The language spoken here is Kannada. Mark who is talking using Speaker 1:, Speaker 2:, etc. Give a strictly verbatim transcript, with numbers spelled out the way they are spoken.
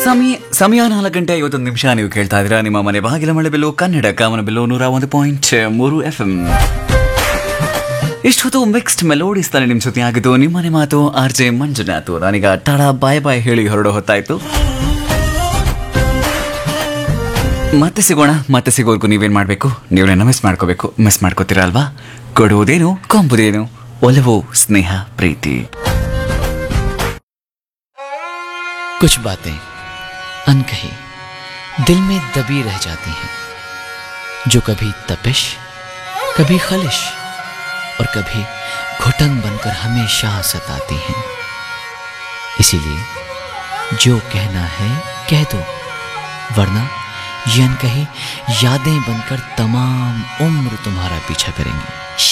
Speaker 1: ಸಮಯ ಸಮಯ ನಾಲ್ಕು ಗಂಟೆ ಐವತ್ತೊಂದು ನಿಮಿಷ. ನೀವು ಕೇಳ್ತಾ ಇದ್ದೀರಾ ನಿಮ್ಮ ಮನೆ ಬಾಗಿಲ ಮಳೆ ಬೆಲ್ಲು ಕನ್ನಡ ಕಾಮನ ಬೆಲ್ಲು ನೂರ ಒಂದು ಪಾಯಿಂಟ್ ಮೂರು ಎಫ್ ಎಂ. ಇಷ್ಟೊತ್ತು ಮಿಕ್ಸ್ಡ್ ಮೆಲೋಡಿಸ್ ತಾನೆ ನಿಮ್ಮ ಜೊತೆ ಆಗಿದ್ದು. ನಿಮ್ಮನೆ ಮಾತು ಆರ್ ಜೆ ಮಂಜುನಾಥ್. ನಾನೀಗ ಟಾಡಾ ಬಾಯ್ ಬಾಯ್ ಹೇಳಿ ಹೊರಡೋ ಹೊತ್ತಾಯ್ತು. ಮತ್ತೆ ಸಿಗೋಣ. ಮತ್ತೆ ಸಿಗೋರ್ಗು ನೀವೇನ್ ಮಾಡ್ಬೇಕು, ನೀವೇನ ಮಿಸ್ ಮಾಡ್ಕೋಬೇಕು. ಮಿಸ್ ಮಾಡ್ಕೋತೀರಾ ಅಲ್ವಾ? ಕೊಡುವುದೇನು ಕೊಂಬುದೇನು, ಒಲವು ಸ್ನೇಹ ಪ್ರೀತಿ.
Speaker 2: कुछ बातें अनकही दिल में दबी रह जाती हैं, जो कभी तपिश, कभी खलिश और कभी घुटन बनकर हमेशा सताती हैं. इसीलिए जो कहना है कह दो, वरना ये अनकही यादें बनकर तमाम उम्र तुम्हारा पीछा करेंगी.